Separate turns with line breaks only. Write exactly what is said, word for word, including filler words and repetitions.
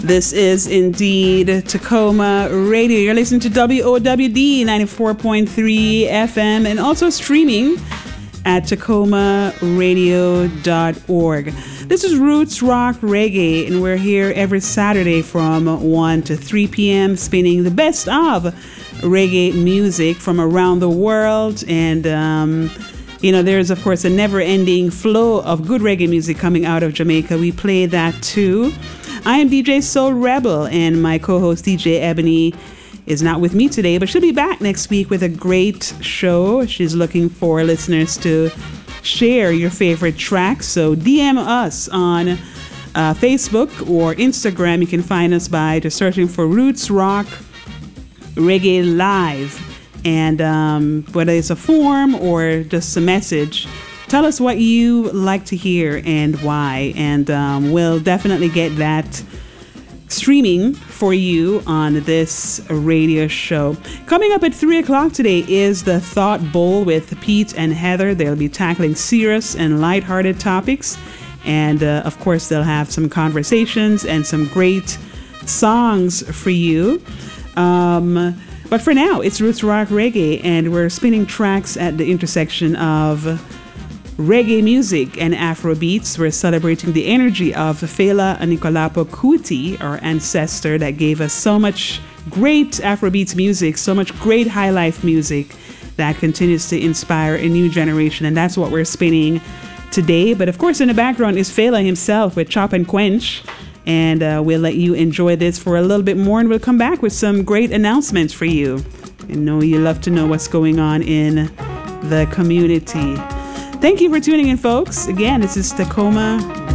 This is indeed Tacoma Radio. You're listening to W O W D ninety-four point three F M and also streaming at tacoma radio dot org. This is Roots Rock Reggae, and we're here every Saturday from one to three p.m. spinning the best of reggae music from around the world. And, um, you know, there's, of course, a never-ending flow of good reggae music coming out of Jamaica. We play that too. I am D J Soul Rebel, and my co-host D J Ebony is not with me today, but she'll be back next week with a great show. She's looking for listeners to share your favorite tracks, so D M us on uh, Facebook or Instagram. You can find us by just searching for Roots Rock Reggae Live, and um, whether it's a form or just a message, tell us what you like to hear and why, and um, we'll definitely get that streaming for you on this radio show. Coming up at three o'clock today is the Thought Bowl with Pete and Heather. They'll be tackling serious and lighthearted topics, and uh, of course they'll have some conversations and some great songs for you. Um, but for now, it's Roots Rock Reggae, and we're spinning tracks at the intersection of reggae music and Afro beats. We're celebrating the energy of Fela Anikulapo Kuti, our ancestor that gave us so much great Afrobeats music, so much great high life music that continues to inspire a new generation, and that's what we're spinning today. But of course, in the background is Fela himself with Chop and Quench, and uh, we'll let you enjoy this for a little bit more, and we'll come back with some great announcements for you. I know you love to know what's going on in the community. Thank you for tuning in, folks. Again, this is Tacoma